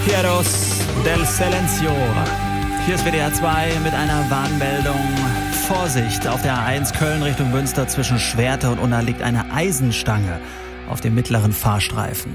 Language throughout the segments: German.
Fieros del Silencio. Hier ist WDR 2 mit einer Warnmeldung. Vorsicht, auf der A1 Köln Richtung Münster zwischen Schwerte und Unna liegt eine Eisenstange auf dem mittleren Fahrstreifen.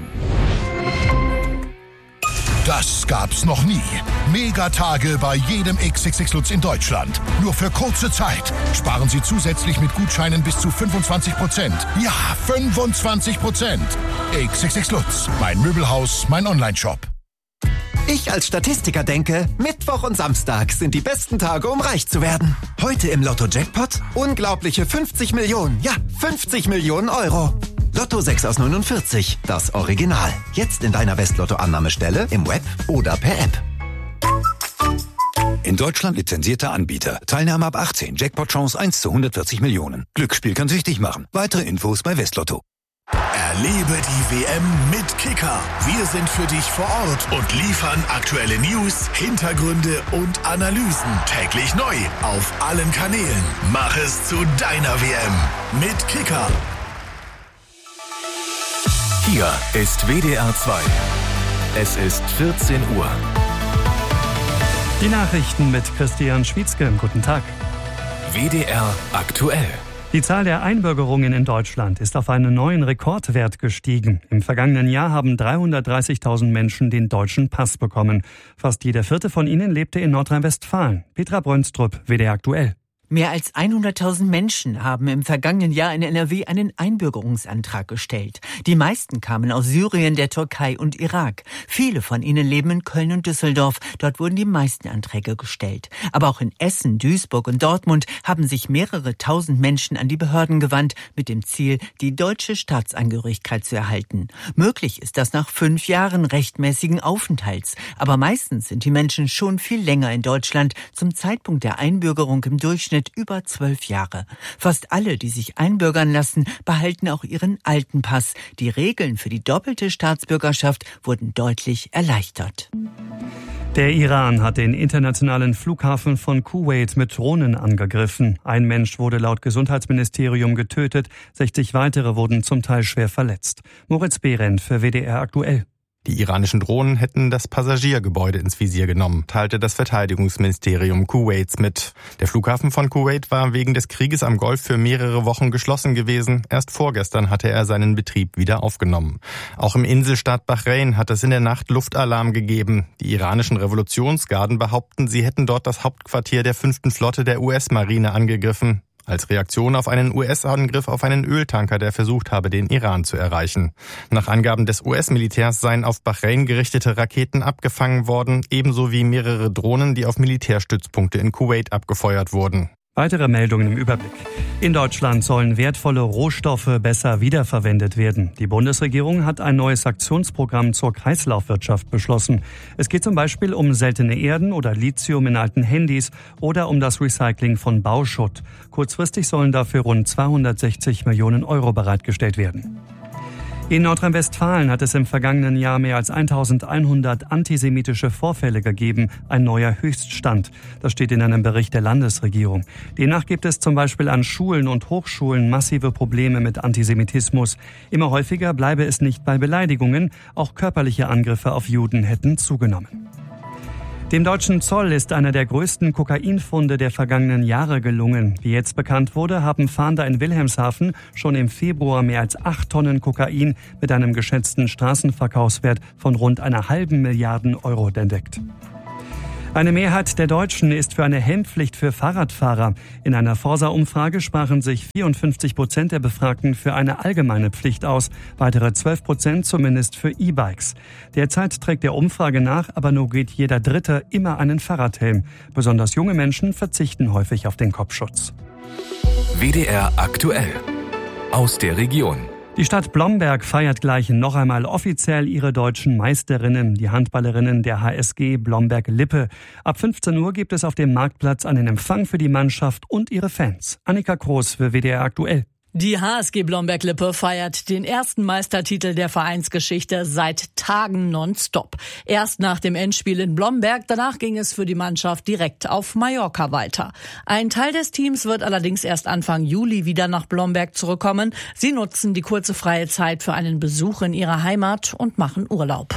Das gab's noch nie. Megatage bei jedem XXX Lutz in Deutschland. Nur für kurze Zeit. Sparen Sie zusätzlich mit Gutscheinen bis zu 25%. Ja, 25%. XXX Lutz. Mein Möbelhaus, mein Onlineshop. Ich als Statistiker denke, Mittwoch und Samstag sind die besten Tage, um reich zu werden. Heute im Lotto-Jackpot unglaubliche 50 Millionen. Ja, 50 Millionen Euro. Lotto 6 aus 49, das Original. Jetzt in deiner Westlotto-Annahmestelle, im Web oder per App. In Deutschland lizenzierter Anbieter. Teilnahme ab 18. Jackpot-Chance 1 zu 140 Millionen. Glücksspiel kann süchtig machen. Weitere Infos bei Westlotto. Erlebe die WM mit Kicker. Wir sind für dich vor Ort und liefern aktuelle News, Hintergründe und Analysen. Täglich neu auf allen Kanälen. Mach es zu deiner WM mit Kicker. Hier ist WDR 2. Es ist 14 Uhr. Die Nachrichten mit Christian Schwietzke. Guten Tag. WDR aktuell. Die Zahl der Einbürgerungen in Deutschland ist auf einen neuen Rekordwert gestiegen. Im vergangenen Jahr haben 330.000 Menschen den deutschen Pass bekommen. Fast jeder vierte von ihnen lebte in Nordrhein-Westfalen. Petra Brönstrup, WDR aktuell. Mehr als 100.000 Menschen haben im vergangenen Jahr in NRW einen Einbürgerungsantrag gestellt. Die meisten kamen aus Syrien, der Türkei und Irak. Viele von ihnen leben in Köln und Düsseldorf. Dort wurden die meisten Anträge gestellt. Aber auch in Essen, Duisburg und Dortmund haben sich mehrere tausend Menschen an die Behörden gewandt, mit dem Ziel, die deutsche Staatsangehörigkeit zu erhalten. Möglich ist das nach 5 Jahren rechtmäßigen Aufenthalts. Aber meistens sind die Menschen schon viel länger in Deutschland, zum Zeitpunkt der Einbürgerung im Durchschnitt über 12 Jahre. Fast alle, die sich einbürgern lassen, behalten auch ihren alten Pass. Die Regeln für die doppelte Staatsbürgerschaft wurden deutlich erleichtert. Der Iran hat den internationalen Flughafen von Kuwait mit Drohnen angegriffen. Ein Mensch wurde laut Gesundheitsministerium getötet, 60 weitere wurden zum Teil schwer verletzt. Moritz Behrendt für WDR aktuell. Die iranischen Drohnen hätten das Passagiergebäude ins Visier genommen, teilte das Verteidigungsministerium Kuwaits mit. Der Flughafen von Kuwait war wegen des Krieges am Golf für mehrere Wochen geschlossen gewesen. Erst vorgestern hatte er seinen Betrieb wieder aufgenommen. Auch im Inselstaat Bahrain hat es in der Nacht Luftalarm gegeben. Die iranischen Revolutionsgarden behaupten, sie hätten dort das Hauptquartier der 5. Flotte der US-Marine angegriffen. Als Reaktion auf einen US-Angriff auf einen Öltanker, der versucht habe, den Iran zu erreichen. Nach Angaben des US-Militärs seien auf Bahrain gerichtete Raketen abgefangen worden, ebenso wie mehrere Drohnen, die auf Militärstützpunkte in Kuwait abgefeuert wurden. Weitere Meldungen im Überblick. In Deutschland sollen wertvolle Rohstoffe besser wiederverwendet werden. Die Bundesregierung hat ein neues Aktionsprogramm zur Kreislaufwirtschaft beschlossen. Es geht zum Beispiel um seltene Erden oder Lithium in alten Handys oder um das Recycling von Bauschutt. Kurzfristig sollen dafür rund 260 Millionen Euro bereitgestellt werden. In Nordrhein-Westfalen hat es im vergangenen Jahr mehr als 1100 antisemitische Vorfälle gegeben, ein neuer Höchststand. Das steht in einem Bericht der Landesregierung. Demnach gibt es zum Beispiel an Schulen und Hochschulen massive Probleme mit Antisemitismus. Immer häufiger bleibe es nicht bei Beleidigungen, auch körperliche Angriffe auf Juden hätten zugenommen. Dem deutschen Zoll ist einer der größten Kokainfunde der vergangenen Jahre gelungen. Wie jetzt bekannt wurde, haben Fahnder in Wilhelmshaven schon im Februar mehr als 8 Tonnen Kokain mit einem geschätzten Straßenverkaufswert von rund 1,5 Milliarden Euro entdeckt. Eine Mehrheit der Deutschen ist für eine Helmpflicht für Fahrradfahrer. In einer Forsa-Umfrage sprachen sich 54% der Befragten für eine allgemeine Pflicht aus, weitere 12% zumindest für E-Bikes. Derzeit trägt der Umfrage nach aber nur jeder Dritte immer einen Fahrradhelm. Besonders junge Menschen verzichten häufig auf den Kopfschutz. WDR aktuell. Aus der Region. Die Stadt Blomberg feiert gleich noch einmal offiziell ihre deutschen Meisterinnen, die Handballerinnen der HSG Blomberg-Lippe. Ab 15 Uhr gibt es auf dem Marktplatz einen Empfang für die Mannschaft und ihre Fans. Annika Groß für WDR aktuell. Die HSG Blomberg-Lippe feiert den ersten Meistertitel der Vereinsgeschichte seit Tagen nonstop. Erst nach dem Endspiel in Blomberg, danach ging es für die Mannschaft direkt auf Mallorca weiter. Ein Teil des Teams wird allerdings erst Anfang Juli wieder nach Blomberg zurückkommen. Sie nutzen die kurze freie Zeit für einen Besuch in ihrer Heimat und machen Urlaub.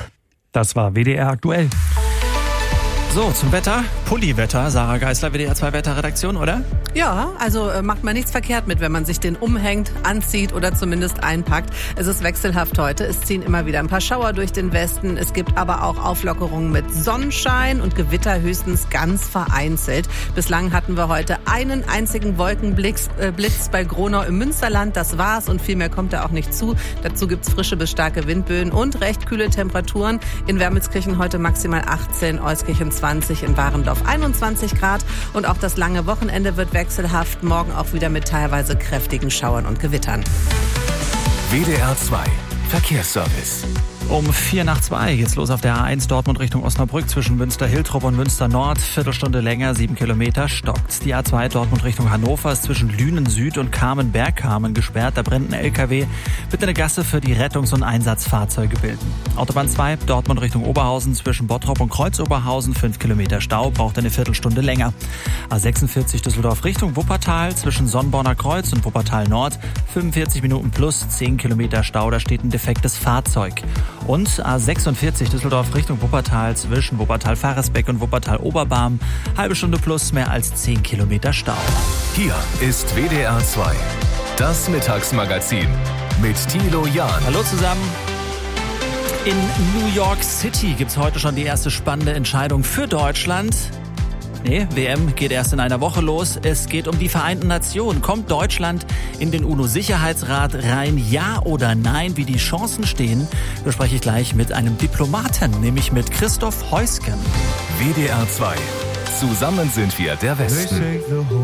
Das war WDR aktuell. So, zum Wetter. Pulliwetter, Sarah Geisler, WDR 2 Wetterredaktion, oder? Ja, also macht man nichts verkehrt mit, wenn man sich den umhängt, anzieht oder zumindest einpackt. Es ist wechselhaft heute. Es ziehen immer wieder ein paar Schauer durch den Westen. Es gibt aber auch Auflockerungen mit Sonnenschein und Gewitter höchstens ganz vereinzelt. Bislang hatten wir heute einen einzigen Wolkenblitz bei Gronau im Münsterland. Das war's und viel mehr kommt da auch nicht zu. Dazu gibt's frische bis starke Windböen und recht kühle Temperaturen. In Wermelskirchen heute maximal 18, Euskirchen 20, in Warendorf 21 Grad. Und auch das lange Wochenende wird wechselhaft. Morgen auch wieder mit teilweise kräftigen Schauern und Gewittern. WDR 2 Verkehrsservice. Um 1:04 geht's los auf der A1 Dortmund Richtung Osnabrück zwischen Münster-Hiltrop und Münster-Nord. Viertelstunde länger, 7 Kilometer, stockt. Die A2 Dortmund Richtung Hannover ist zwischen Lünen Süd und Kamen-Bergkamen gesperrt. Da brennt ein LKW. Bitte eine Gasse für die Rettungs- und Einsatzfahrzeuge bilden. Autobahn 2 Dortmund Richtung Oberhausen zwischen Bottrop und Kreuzoberhausen. 5 Kilometer Stau, braucht eine Viertelstunde länger. A46 Düsseldorf Richtung Wuppertal zwischen Sonnborner Kreuz und Wuppertal Nord. 45 Minuten plus 10 Kilometer Stau, da steht ein defektes Fahrzeug. Und A46 Düsseldorf Richtung Wuppertal zwischen Wuppertal-Faresbeck und Wuppertal-Oberbarm. Halbe Stunde plus mehr als 10 Kilometer Stau. Hier ist WDR 2, das Mittagsmagazin mit Thilo Jahn. Hallo zusammen. In New York City gibt's heute schon die erste spannende Entscheidung für Deutschland. Nee, WM geht erst in einer Woche los. Es geht um die Vereinten Nationen. Kommt Deutschland in den UNO-Sicherheitsrat rein? Ja oder nein? Wie die Chancen stehen, bespreche ich gleich mit einem Diplomaten, nämlich mit Christoph Heusken. WDR 2. Zusammen sind wir der Westen.